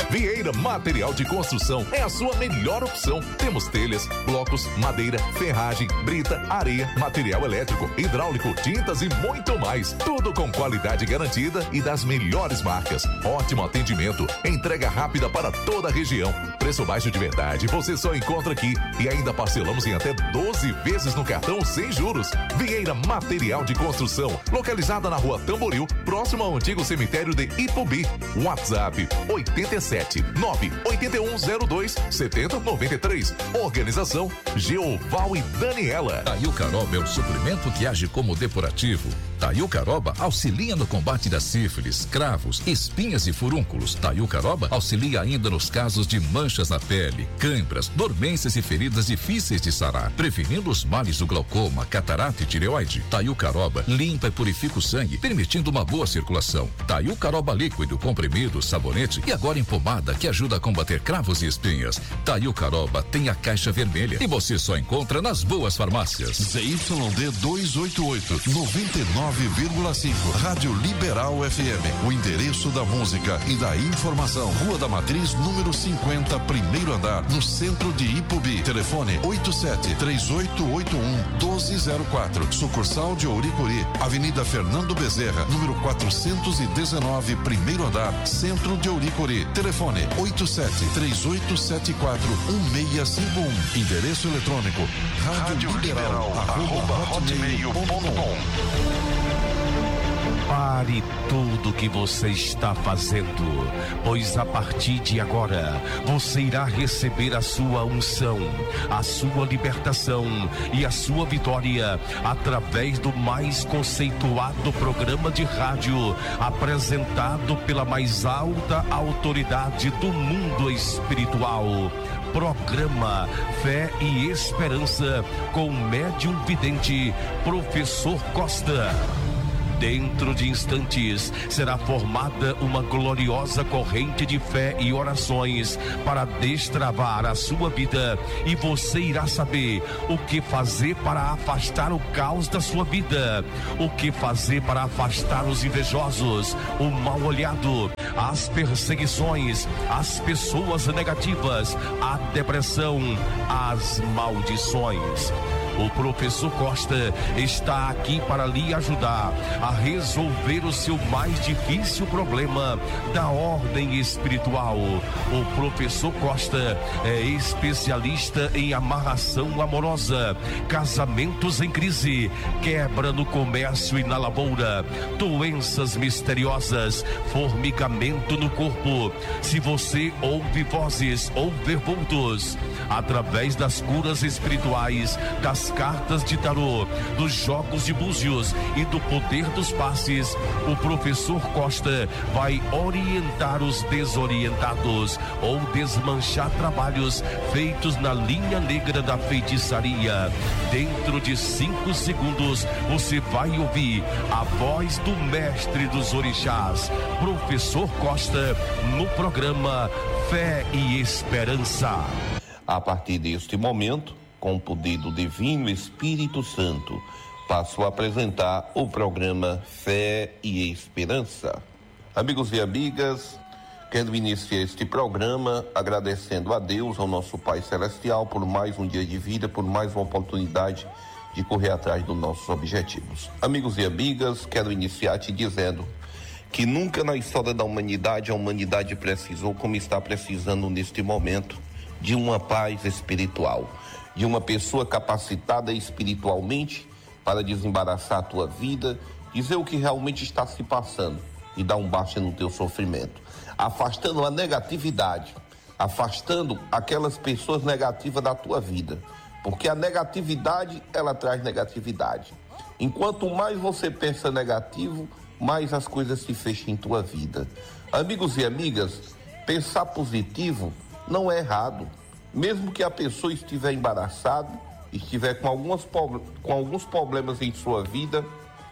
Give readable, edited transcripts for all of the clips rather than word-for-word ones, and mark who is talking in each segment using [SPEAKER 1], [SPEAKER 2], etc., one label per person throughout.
[SPEAKER 1] Vieira Material de Construção é a sua melhor opção. Temos telhas, blocos, madeira, ferragem, brita, areia, material elétrico, hidráulico, tintas e muito mais. Tudo com qualidade garantida e das melhores marcas. Ótimo atendimento, entrega rápida para toda a região. Preço baixo de verdade, você só encontra aqui. E ainda parcelamos em até 12 vezes no cartão sem juros. Vieira Material de Construção, localizada na Rua Tamboril, próximo ao antigo cemitério de Ipubi. WhatsApp 87 98102 7093. Organização Geoval e Daniela.
[SPEAKER 2] Taiucaroba é o suplemento que age como depurativo. Taiucaroba auxilia no combate da sífilis, cravos, espinhas e furúnculos. Taiucaroba auxilia ainda nos casos de manchas na pele, câimbras, dormências e feridas difíceis de sarar, prevenindo os males do glaucoma, catarata e tireoide. Taiucaroba limpa e purifica o sangue, permitindo uma boa circulação. Taiucaroba líquido, comprimido, sabonete e agora em pomada, que ajuda a combater cravos e espinhas. Taiucaroba tem a caixa vermelha e você só encontra nas boas farmácias.
[SPEAKER 3] ZYD 288, 99,5. Rádio Liberal FM. O endereço da música e da informação. Rua da Matriz, número 50, primeiro andar, no centro de Ipubi. Telefone 87-3881-1204. Sucursal de Ouricuri. Avenida Fernando Bezerra, número 419, primeiro andar, centro de Ouricuri. Telefone 87-3874-1651. Endereço eletrônico Rádio Liberal, @hotmail.com.
[SPEAKER 4] Pare tudo que você está fazendo, pois a partir de agora você irá receber a sua unção, a sua libertação e a sua vitória através do mais conceituado programa de rádio apresentado pela mais alta autoridade do mundo espiritual. Programa Fé e Esperança com o médium vidente Professor Costa. Dentro de instantes será formada uma gloriosa corrente de fé e orações para destravar a sua vida, e você irá saber o que fazer para afastar o caos da sua vida, o que fazer para afastar os invejosos, o mal-olhado, as perseguições, as pessoas negativas, a depressão, as maldições. O professor Costa está aqui para lhe ajudar a resolver o seu mais difícil problema da ordem espiritual. O professor Costa é especialista em amarração amorosa, casamentos em crise, quebra no comércio e na lavoura, doenças misteriosas, formigamento no corpo. Se você ouve vozes ou ver vultos, através das curas espirituais, das cartas de tarô, dos jogos de búzios e do poder dos passes, o professor Costa vai orientar os desorientados ou desmanchar trabalhos feitos na linha negra da feitiçaria. Dentro de 5 segundos você vai ouvir a voz do mestre dos orixás, professor Costa, no programa Fé e Esperança.
[SPEAKER 5] A partir deste momento, com o poder do Divino Espírito Santo, passo a apresentar o programa Fé e Esperança. Amigos e amigas, quero iniciar este programa agradecendo a Deus, ao nosso Pai Celestial, por mais um dia de vida, por mais uma oportunidade de correr atrás dos nossos objetivos. Amigos e amigas, quero iniciar te dizendo que nunca na história da humanidade a humanidade precisou, como está precisando neste momento, de uma paz espiritual, de uma pessoa capacitada espiritualmente para desembaraçar a tua vida, dizer o que realmente está se passando e dar um basta no teu sofrimento, afastando a negatividade, afastando aquelas pessoas negativas da tua vida, porque a negatividade, ela traz negatividade. Enquanto mais você pensa negativo, mais as coisas se fecham em tua vida. Amigos e amigas, pensar positivo não é errado. Mesmo que a pessoa estiver embaraçada, estiver com alguns problemas em sua vida,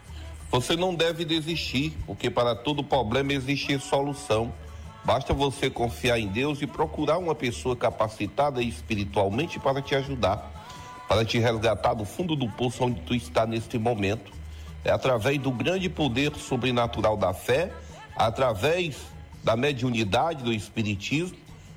[SPEAKER 5] você não deve desistir, porque para todo problema existe solução. Basta você confiar em Deus e procurar uma pessoa capacitada espiritualmente para te ajudar, para te resgatar do fundo do poço onde tu está neste momento. É através do grande poder sobrenatural da fé, através da mediunidade, do espiritismo,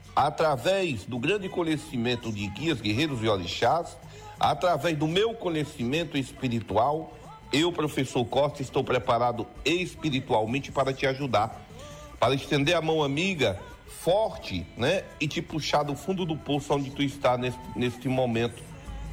[SPEAKER 5] através do grande conhecimento de guias, guerreiros e orixás, através do meu conhecimento espiritual, eu, professor Costa, estou preparado espiritualmente para te ajudar, para estender a mão amiga forte, né, e te puxar do fundo do poço onde tu está neste momento.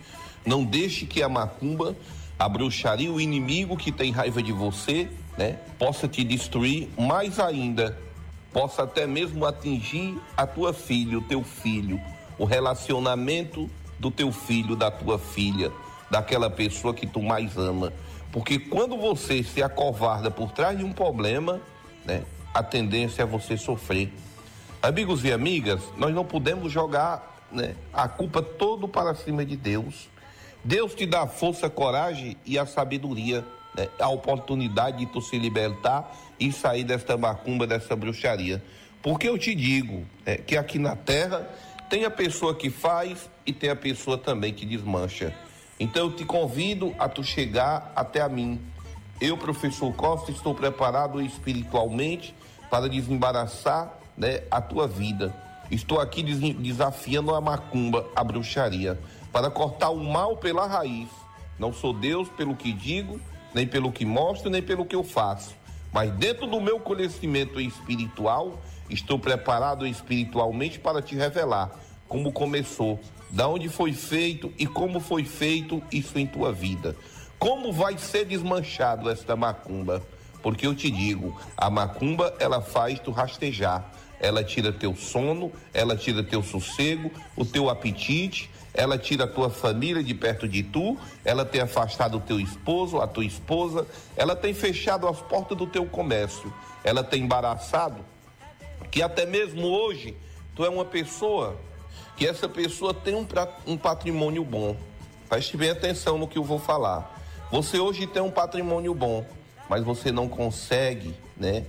[SPEAKER 5] Não deixe que a macumba, a bruxaria, o inimigo que tem raiva de você, né, possa te destruir mais ainda, possa até mesmo atingir a tua filha, o teu filho, o relacionamento do teu filho, da tua filha, daquela pessoa que tu mais ama. Porque quando você se acovarda por trás de um problema, né, a tendência é você sofrer. Amigos e amigas, nós não podemos jogar, né, a culpa toda para cima de Deus. Deus te dá a força, a coragem e a sabedoria, né, a oportunidade de tu se libertar e sair desta macumba, dessa bruxaria. Porque eu te digo, que aqui na terra tem a pessoa que faz e tem a pessoa também que desmancha. Então eu te convido a tu chegar até a mim. Eu, professor Costa, estou preparado espiritualmente para desembaraçar, né, a tua vida. Estou aqui desafiando a macumba, a bruxaria, para cortar o mal pela raiz. Não sou Deus pelo que digo, nem pelo que mostro, nem pelo que eu faço. Mas dentro do meu conhecimento espiritual, estou preparado espiritualmente para te revelar como começou, da onde foi feito e como foi feito isso em tua vida. Como vai ser desmanchado esta macumba? Porque eu te digo, a macumba, ela faz tu rastejar. Ela tira teu sono, ela tira teu sossego, o teu apetite, ela tira a tua família de perto de tu, ela tem afastado o teu esposo, a tua esposa, ela tem fechado as portas do teu comércio, ela tem embaraçado, que até mesmo hoje tu é uma pessoa, que essa pessoa tem um patrimônio bom. Preste bem atenção no que eu vou falar. Você hoje tem um patrimônio bom, mas você não consegue, né?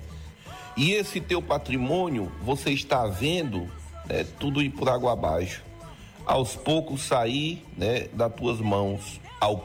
[SPEAKER 5] E esse teu patrimônio, você está vendo, né, tudo ir por água abaixo. Aos poucos sair, né, das tuas mãos. Aos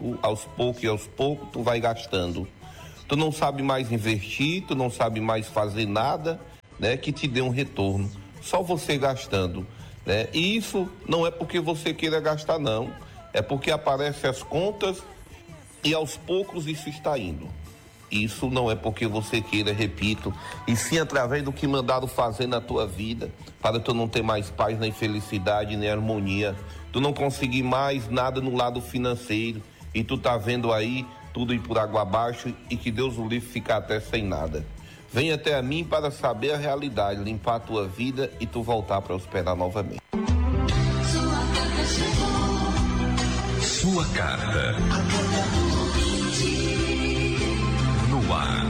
[SPEAKER 5] poucos, tu vai gastando. Tu não sabe mais investir, tu não sabe mais fazer nada, né, que te dê um retorno. Só você gastando, né? E isso não é porque você queira gastar, não. É porque aparecem as contas e aos poucos isso está indo. Isso não é porque você queira, repito, e sim através do que mandaram fazer na tua vida, para tu não ter mais paz, nem felicidade, nem harmonia, tu não conseguir mais nada no lado financeiro, e tu tá vendo aí tudo ir por água abaixo, e que Deus o livre ficar até sem nada. Vem até a mim para saber a realidade, limpar a tua vida e tu voltar a prosperar novamente.
[SPEAKER 2] Sua carta. No ar.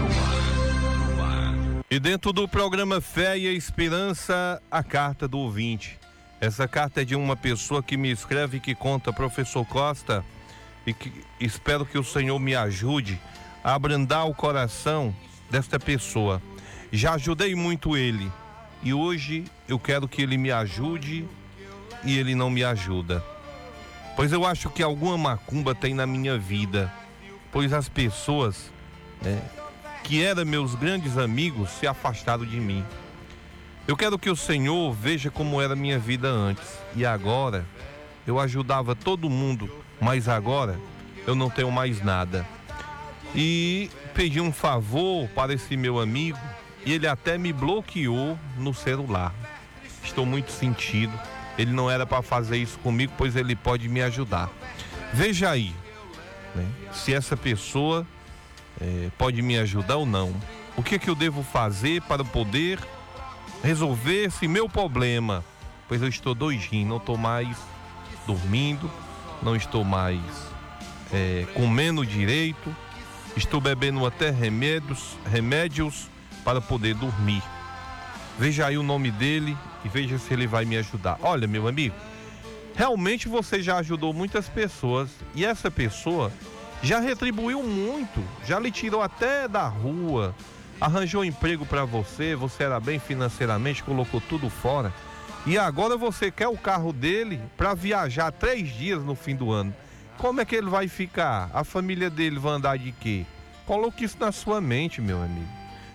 [SPEAKER 4] E dentro do programa Fé e Esperança, a carta do ouvinte. Essa carta é de uma pessoa que me escreve e que conta, professor Costa, e que espero que o Senhor me ajude a abrandar o coração desta pessoa. Já ajudei muito ele e hoje eu quero que ele me ajude e ele não me ajuda. Pois eu acho que alguma macumba tem na minha vida, pois as pessoas, que eram meus grandes amigos, se afastaram de mim. Eu quero que o Senhor veja como era a minha vida antes. E agora, eu ajudava todo mundo, mas agora eu não tenho mais nada. E pedi um favor para esse meu amigo e ele até me bloqueou no celular. Estou muito sentido. Ele não era para fazer isso comigo, pois ele pode me ajudar. Veja aí, né, se essa pessoa pode me ajudar ou não. O que eu devo fazer para poder resolver esse meu problema? Pois eu estou doidinho, não estou mais dormindo, não estou mais comendo direito, estou bebendo até remédios para poder dormir. Veja aí o nome dele e veja se ele vai me ajudar. Olha, meu amigo, realmente você já ajudou muitas pessoas e essa pessoa já retribuiu muito, já lhe tirou até da rua, arranjou emprego para você, você era bem financeiramente, colocou tudo fora e agora você quer o carro dele para viajar 3 dias no fim do ano. Como é que ele vai ficar? A família dele vai andar de quê? Coloque isso na sua mente, meu amigo.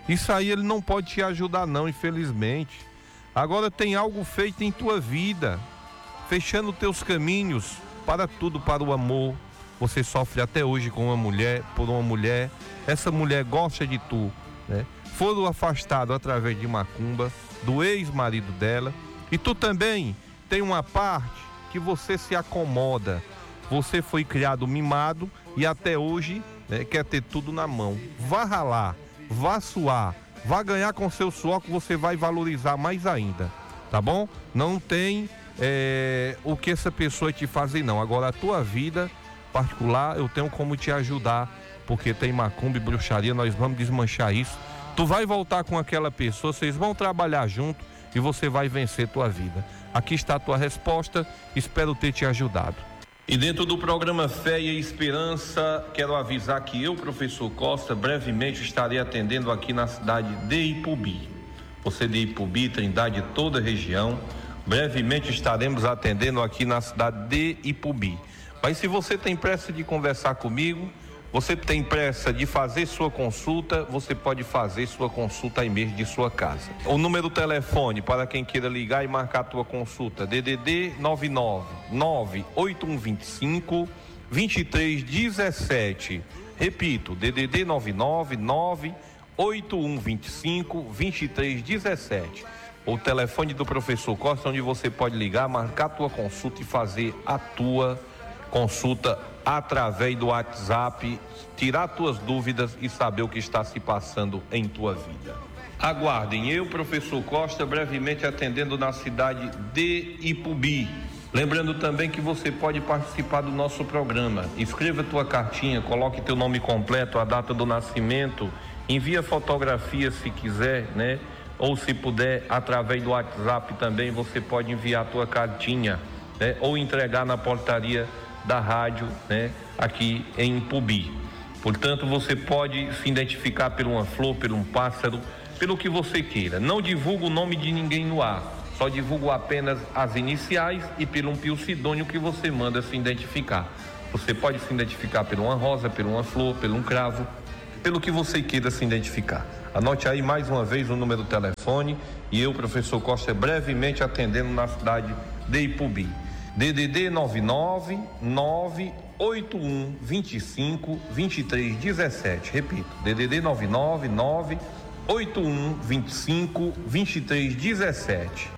[SPEAKER 6] Isso aí ele não pode te ajudar não, infelizmente. Agora tem algo feito em tua vida, fechando teus caminhos para tudo, para o amor. Você sofre até hoje com uma mulher, por uma mulher. Essa mulher gosta de tu, né? Foram afastados através de macumba, do ex-marido dela. E tu também tem uma parte que você se acomoda. Você foi criado mimado e até hoje, né, quer ter tudo na mão. Vá ralar, vá suar, vá ganhar com seu suor que você vai valorizar mais ainda, tá bom? Não tem o que essa pessoa te fazer não. Agora a tua vida particular eu tenho como te ajudar, porque tem macumba e bruxaria, nós vamos desmanchar isso. Tu vai voltar com aquela pessoa, vocês vão trabalhar junto e você vai vencer tua vida. Aqui está a tua resposta, espero ter te ajudado.
[SPEAKER 5] E dentro do programa Fé e Esperança, quero avisar que eu, professor Costa, brevemente estarei atendendo aqui na cidade de Ipubi. Você de Ipubi, Trindade, toda a região, brevemente estaremos atendendo aqui na cidade de Ipubi. Mas se você tem pressa de conversar comigo, você tem pressa de fazer sua consulta, você pode fazer sua consulta aí mesmo de sua casa. O número do telefone para quem queira ligar e marcar a tua consulta, DDD 99-98125-2317. Repito, DDD 99-98125-2317. O telefone do professor Costa, onde você pode ligar, marcar a tua consulta e fazer a tua consulta através do WhatsApp, tirar tuas dúvidas e saber o que está se passando em tua vida. Aguardem, eu, professor Costa, brevemente atendendo na cidade de Ipubi. Lembrando também que você pode participar do nosso programa. Escreva tua cartinha, coloque teu nome completo, a data do nascimento, envia fotografia se quiser, né? Ou se puder, através do WhatsApp também você pode enviar tua cartinha, né? Ou entregar na portaria da rádio, né, aqui em Ipubi. Portanto, você pode se identificar por uma flor, por um pássaro, pelo que você queira. Não divulga o nome de ninguém no ar, só divulga apenas as iniciais e por um pseudônimo que você manda se identificar. Você pode se identificar por uma rosa, por uma flor, por um cravo, pelo que você queira se identificar. Anote aí mais uma vez o número do telefone e eu, professor Costa, brevemente atendendo na cidade de Ipubi. DDD 99-98125-2317. Repito, DDD 99-98125-2317.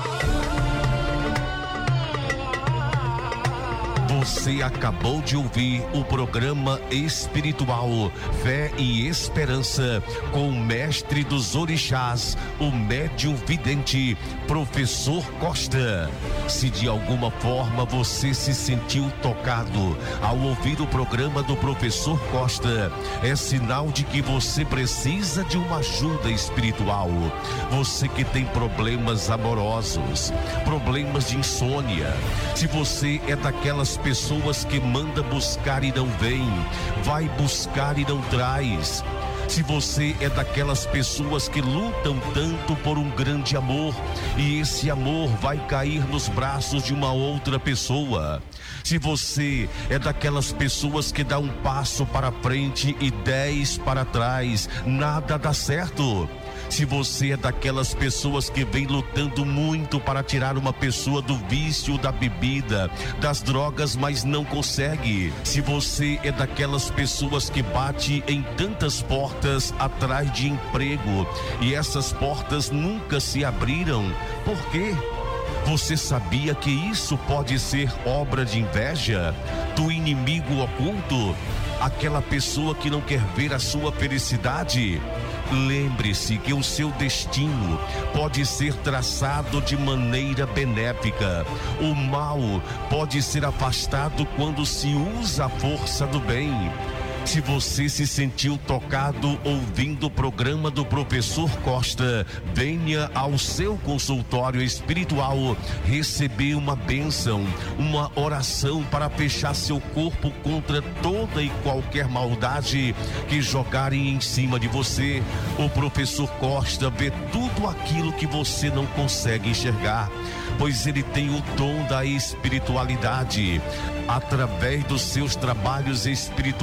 [SPEAKER 4] Você acabou de ouvir o programa espiritual Fé e Esperança com o mestre dos orixás, o médium vidente, professor Costa. Se de alguma forma você se sentiu tocado ao ouvir o programa do professor Costa, é sinal de que você precisa de uma ajuda espiritual. Você que tem problemas amorosos, problemas de insônia, se você é daquelas pessoas que manda buscar e não vem, vai buscar e não traz. Se você é daquelas pessoas que lutam tanto por um grande amor e esse amor vai cair nos braços de uma outra pessoa. Se você é daquelas pessoas que dá um passo para frente e 10 para trás, nada dá certo. Se você é daquelas pessoas que vem lutando muito para tirar uma pessoa do vício da bebida, das drogas, mas não consegue. Se você é daquelas pessoas que bate em tantas portas atrás de emprego e essas portas nunca se abriram, por quê? Você sabia que isso pode ser obra de inveja, do inimigo oculto, aquela pessoa que não quer ver a sua felicidade? Lembre-se que o seu destino pode ser traçado de maneira benéfica. O mal pode ser afastado quando se usa a força do bem. Se você se sentiu tocado ouvindo o programa do professor Costa, venha ao seu consultório espiritual receber uma bênção, uma oração para fechar seu corpo contra toda e qualquer maldade que jogarem em cima de você. O professor Costa vê tudo aquilo que você não consegue enxergar, pois ele tem o dom da espiritualidade. Através dos seus trabalhos espirituais,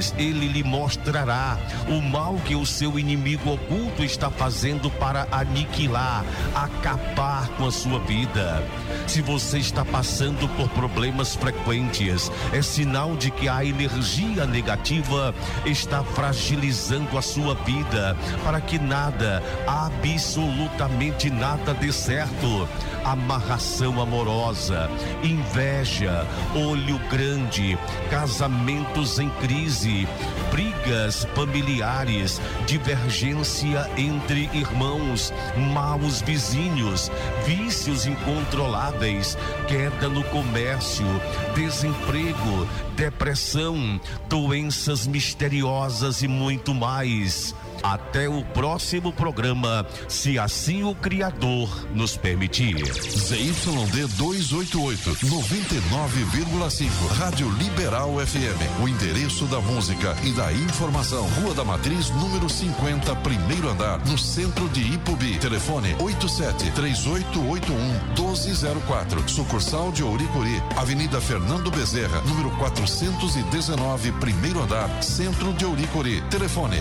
[SPEAKER 4] vezes ele lhe mostrará o mal que o seu inimigo oculto está fazendo para aniquilar, acabar com a sua vida. Se você está passando por problemas frequentes, é sinal de que a energia negativa está fragilizando a sua vida para que nada, absolutamente nada dê certo. Amarração amorosa, inveja, olho grande, casamentos em crise, brigas familiares, divergência entre irmãos, maus vizinhos, vícios incontroláveis, queda no comércio, desemprego, depressão, doenças misteriosas e muito mais. Até o próximo programa, se assim o Criador nos permitir.
[SPEAKER 3] ZYD 288, 99,5. Rádio Liberal FM. O endereço da música e da informação. Rua da Matriz, número 50, primeiro andar, no centro de Ipubi. Telefone 87-3881-1204. Sucursal de Ouricuri. Avenida Fernando Bezerra, número 419, primeiro andar, centro de Ouricuri. Telefone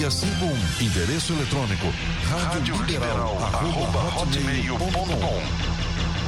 [SPEAKER 3] 87-3874-1651. Endereço eletrônico radioliberal@hotmail.com.